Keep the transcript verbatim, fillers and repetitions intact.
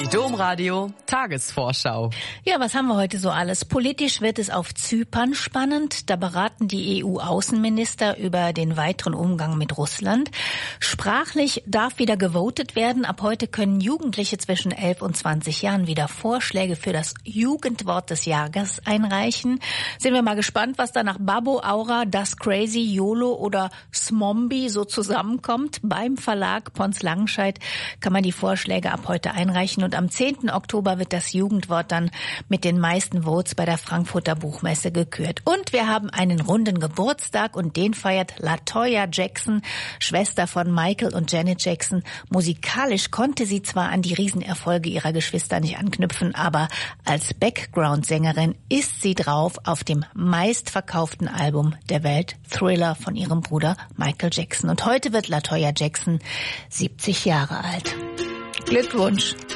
Die Domradio Tagesvorschau. Ja, was haben wir heute so alles? Politisch wird es auf Zypern spannend. Da beraten die E U-Außenminister über den weiteren Umgang mit Russland. Sprachlich darf wieder gewotet werden. Ab heute können Jugendliche zwischen elf und zwanzig Jahren wieder Vorschläge für das Jugendwort des Jahres einreichen. Sind wir mal gespannt, was da nach Babbo, Aura, Das Crazy, YOLO oder Smombi so zusammenkommt. Beim Verlag Pons Langenscheidt kann man die Vorschläge ab heute einreichen. Und am zehnten Oktober wird das Jugendwort dann mit den meisten Votes bei der Frankfurter Buchmesse gekürt. Und wir haben einen runden Geburtstag und den feiert LaToya Jackson, Schwester von Michael und Janet Jackson. Musikalisch konnte sie zwar an die Riesenerfolge ihrer Geschwister nicht anknüpfen, aber als Background-Sängerin ist sie drauf auf dem meistverkauften Album der Welt, Thriller von ihrem Bruder Michael Jackson. Und heute wird LaToya Jackson siebzig Jahre alt. Glückwunsch!